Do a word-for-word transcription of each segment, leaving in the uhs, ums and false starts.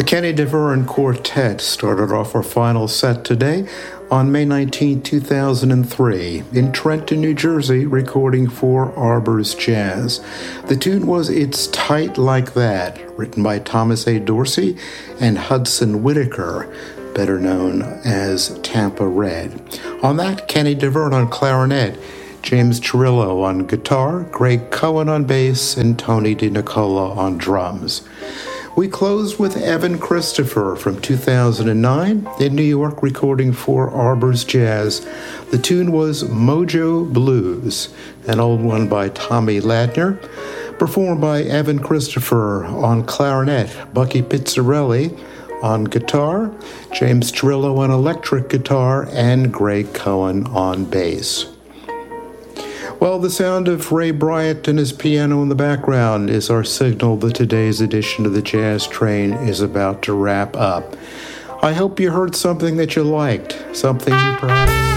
Kenny DeVerne Quartet started off our final set today on May nineteenth, two thousand three, in Trenton, New Jersey, recording for Arbors Jazz. The tune was It's Tight Like That, written by Thomas A. Dorsey and Hudson Whitaker, better known as Tampa Red. On that, Kenny DeVerne on clarinet, James Chirillo on guitar, Greg Cohen on bass, and Tony DiNicola on drums. We closed with Evan Christopher from two thousand nine in New York, recording for Arbors Jazz. The tune was Mojo Blues, an old one by Tommy Ladner, performed by Evan Christopher on clarinet, Bucky Pizzarelli on guitar, James Chirillo on electric guitar, and Greg Cohen on bass. Well, the sound of Ray Bryant and his piano in the background is our signal that today's edition of the Jazz Train is about to wrap up. I hope you heard something that you liked, something you perhaps...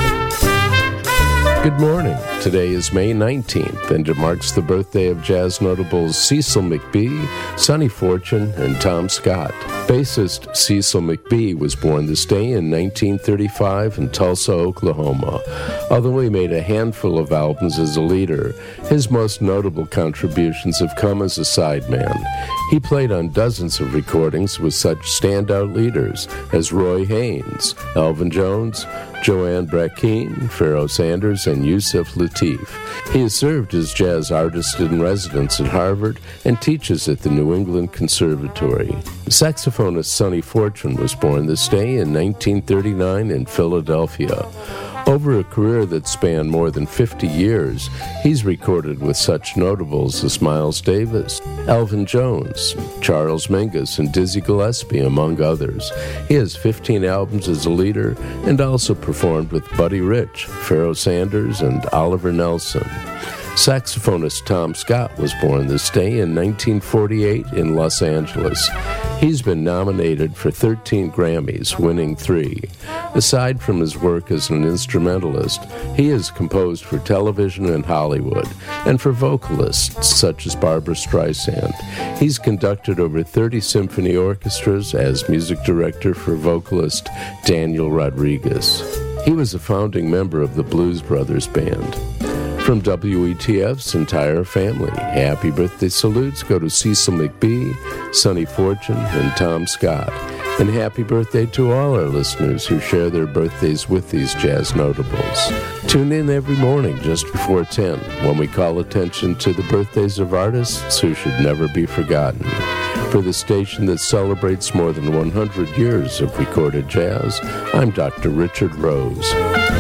Good morning. Today is May nineteenth, and it marks the birthday of jazz notables Cecil McBee, Sonny Fortune, and Tom Scott. Bassist Cecil McBee was born this day in nineteen thirty-five in Tulsa, Oklahoma. Although he made a handful of albums as a leader, his most notable contributions have come as a sideman. He played on dozens of recordings with such standout leaders as Roy Haynes, Elvin Jones, Joanne Brackeen, Pharoah Sanders, and Yusef Lateef. He has served as jazz artist in residence at Harvard and teaches at the New England Conservatory. Saxophonist Sonny Fortune was born this day in nineteen thirty-nine in Philadelphia. Over a career that spanned more than fifty years, he's recorded with such notables as Miles Davis, Elvin Jones, Charles Mingus, and Dizzy Gillespie, among others. He has fifteen albums as a leader and also performed with Buddy Rich, Pharoah Sanders, and Oliver Nelson. Saxophonist Tom Scott was born this day in nineteen forty-eight in Los Angeles. He's been nominated for thirteen Grammys, winning three. Aside from his work as an instrumentalist, he has composed for television and Hollywood, and for vocalists such as Barbra Streisand. He's conducted over thirty symphony orchestras as music director for vocalist Daniel Rodriguez. He was a founding member of the Blues Brothers Band. From W E T F's entire family, happy birthday salutes go to Cecil McBee, Sonny Fortune, and Tom Scott. And happy birthday to all our listeners who share their birthdays with these jazz notables. Tune in every morning just before ten when we call attention to the birthdays of artists who should never be forgotten. For the station that celebrates more than one hundred years of recorded jazz, I'm Doctor Richard Rose.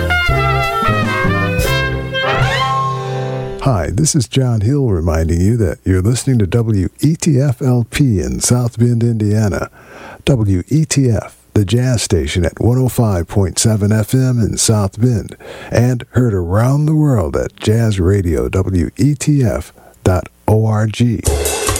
Hi, this is John Hill reminding you that you're listening to W E T F L P in South Bend, Indiana. W E T F, the jazz station at one oh five point seven F M in South Bend, and heard around the world at jazz radio W E T F dot org.